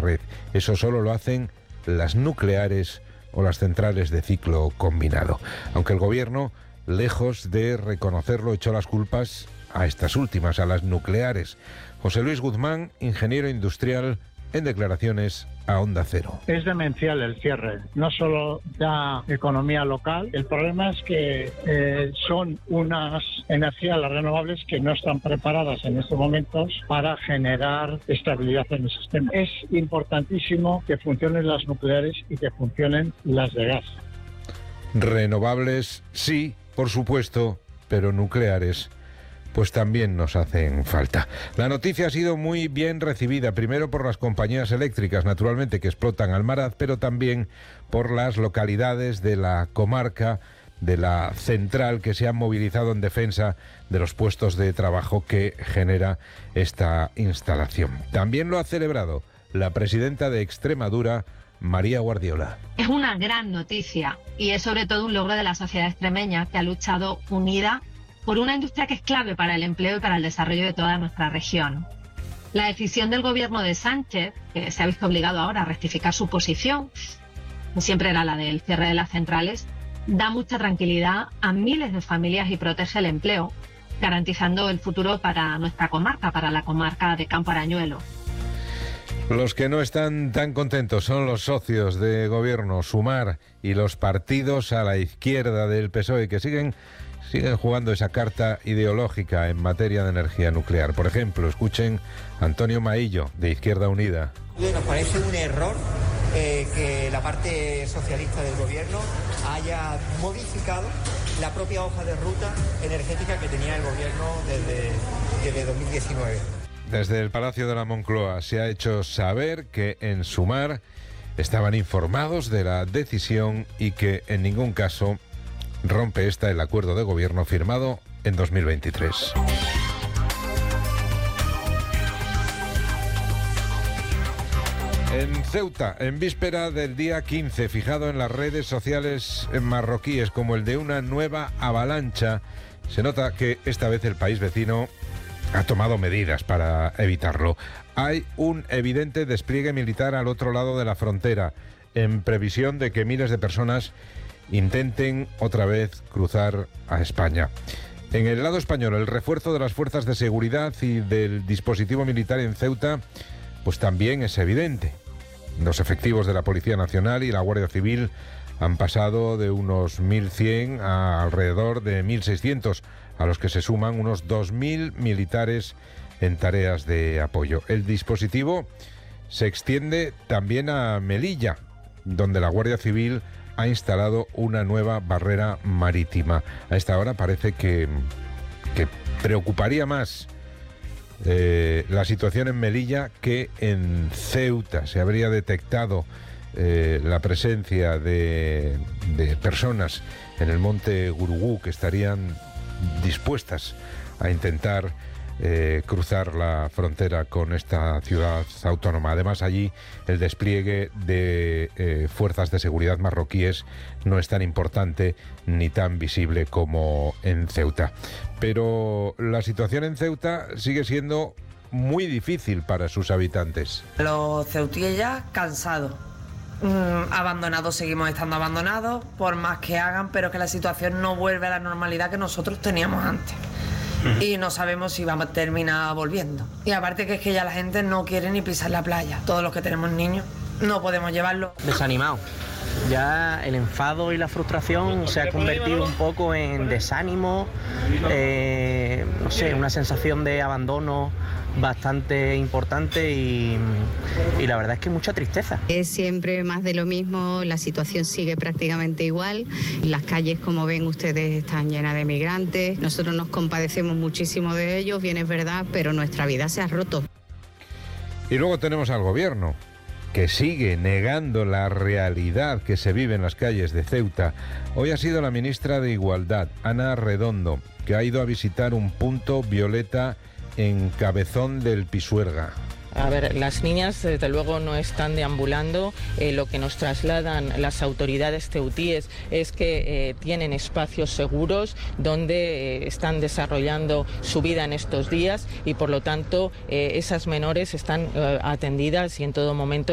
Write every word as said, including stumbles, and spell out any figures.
red. Eso solo lo hacen las nucleares o las centrales de ciclo combinado. Aunque el gobierno, lejos de reconocerlo, echó las culpas a estas últimas, a las nucleares. José Luis Guzmán, ingeniero industrial, en declaraciones a Onda Cero. Es demencial el cierre, no solo da economía local, el problema es que eh, son unas energías las renovables que no están preparadas en estos momentos para generar estabilidad en el sistema. Es importantísimo que funcionen las nucleares y que funcionen las de gas. Renovables, sí, por supuesto, pero nucleares pues también nos hacen falta. La noticia ha sido muy bien recibida, primero por las compañías eléctricas, naturalmente, que explotan Almaraz, pero también por las localidades de la comarca, de la central, que se han movilizado en defensa de los puestos de trabajo que genera esta instalación. También lo ha celebrado la presidenta de Extremadura, María Guardiola. Es una gran noticia y es sobre todo un logro de la sociedad extremeña, que ha luchado unida por una industria que es clave para el empleo y para el desarrollo de toda nuestra región. La decisión del gobierno de Sánchez, que se ha visto obligado ahora a rectificar su posición, que siempre era la del cierre de las centrales, da mucha tranquilidad a miles de familias y protege el empleo, garantizando el futuro para nuestra comarca, para la comarca de Campo Arañuelo. Los que no están tan contentos son los socios de gobierno, Sumar, y los partidos a la izquierda del P S O E, que siguen siguen jugando esa carta ideológica en materia de energía nuclear. Por ejemplo, escuchen a Antonio Maillo, de Izquierda Unida. Nos parece un error eh, que la parte socialista del gobierno haya modificado la propia hoja de ruta energética que tenía el gobierno desde, desde dos mil diecinueve. Desde el Palacio de la Moncloa se ha hecho saber que en Sumar estaban informados de la decisión y que en ningún caso rompe esta el acuerdo de gobierno firmado en dos mil veintitrés. En Ceuta, en víspera del día quince, fijado en las redes sociales marroquíes como el de una nueva avalancha, se nota que esta vez el país vecino ha tomado medidas para evitarlo. Hay un evidente despliegue militar al otro lado de la frontera, en previsión de que miles de personas intenten otra vez cruzar a España. En el lado español, el refuerzo de las fuerzas de seguridad y del dispositivo militar en Ceuta, pues también es evidente. Los efectivos de la Policía Nacional y la Guardia Civil han pasado de unos mil cien a alrededor de mil seiscientos, a los que se suman unos dos mil militares en tareas de apoyo. El dispositivo se extiende también a Melilla, donde la Guardia Civil ha instalado una nueva barrera marítima. A esta hora parece que, que preocuparía más eh, la situación en Melilla que en Ceuta. Se habría detectado eh, la presencia de, de personas en el monte Gurugú que estarían dispuestas a intentar Eh, cruzar la frontera con esta ciudad autónoma. Además, allí el despliegue de eh, fuerzas de seguridad marroquíes no es tan importante ni tan visible como en Ceuta. Pero la situación en Ceuta sigue siendo muy difícil para sus habitantes. Los ceutíes ya cansados. Mm, abandonados, seguimos estando abandonados, por más que hagan, pero que la situación no vuelve a la normalidad que nosotros teníamos antes. Y no sabemos si vamos a terminar volviendo. Y aparte que es que ya la gente no quiere ni pisar la playa. Todos los que tenemos niños no podemos llevarlos. Desanimado. Ya el enfado y la frustración se ha convertido un poco en desánimo, eh, no sé, una sensación de abandono bastante importante y, y la verdad es que mucha tristeza. Es siempre más de lo mismo, la situación sigue prácticamente igual, las calles, como ven ustedes, están llenas de migrantes, nosotros nos compadecemos muchísimo de ellos, bien es verdad, pero nuestra vida se ha roto. Y luego tenemos al gobierno, que sigue negando la realidad que se vive en las calles de Ceuta. Hoy ha sido la ministra de Igualdad, Ana Redondo, que ha ido a visitar un punto violeta en Cabezón del Pisuerga. A ver, las niñas desde luego no están deambulando, eh, lo que nos trasladan las autoridades ceutíes es que eh, tienen espacios seguros donde eh, están desarrollando su vida en estos días y por lo tanto eh, esas menores están eh, atendidas y en todo momento